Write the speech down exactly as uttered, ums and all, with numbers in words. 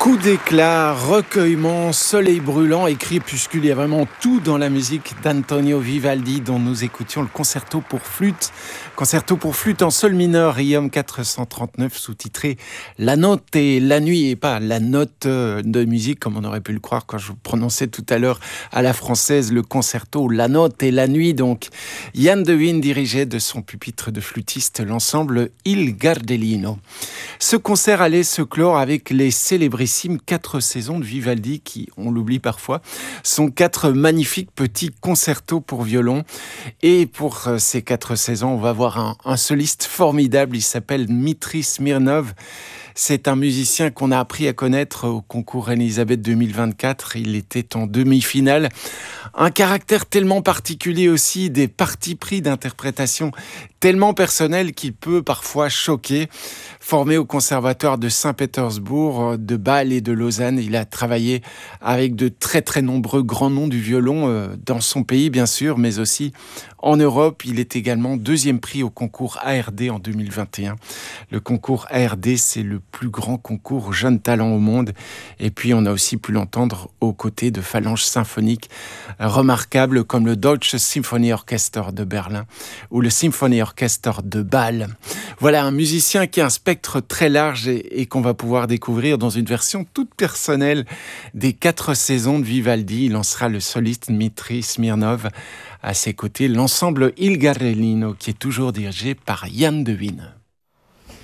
Coup d'éclat, recueillement, soleil brûlant et crépuscule, il y a vraiment tout dans la musique d'Antonio Vivaldi dont nous écoutions le concerto pour flûte. Concerto pour flûte en sol mineur, I M quatre cent trente-neuf, sous-titré La note et la nuit, et pas la note de musique comme on aurait pu le croire quand je prononçais tout à l'heure à la française le concerto La note et la nuit. Donc Jan de Wijn dirigeait de son pupitre de flûtiste l'ensemble Il Gardellino. Ce concert allait se clore avec les célébrissimes quatre saisons de Vivaldi qui, on l'oublie parfois, sont quatre magnifiques petits concertos pour violon. Et pour ces quatre saisons, on va voir un, un soliste formidable, il s'appelle Dmitri Smirnov. C'est un musicien qu'on a appris à connaître au concours Elisabeth deux mille vingt-quatre. Il était en demi-finale. Un caractère tellement particulier aussi, des partis pris d'interprétation tellement personnels qu'il peut parfois choquer. Formé au conservatoire de Saint-Pétersbourg, de Bâle et de Lausanne, il a travaillé avec de très très nombreux grands noms du violon dans son pays bien sûr, mais aussi en Europe. Il est également deuxième prix au concours A R D en deux mille vingt et un. Le concours A R D, c'est le plus grand concours jeunes talents au monde. Et puis on a aussi pu l'entendre aux côtés de phalanges symphoniques remarquables comme le Deutsche Symphonieorchester de Berlin ou le Symphonieorchester de Bâle. Voilà un musicien qui a un spectre très large et, et qu'on va pouvoir découvrir dans une version toute personnelle des quatre saisons de Vivaldi. Il en sera le soliste Dmitri Smirnov. À ses côtés, l'ensemble Il Gardellino qui est toujours dirigé par Jan de Wijn.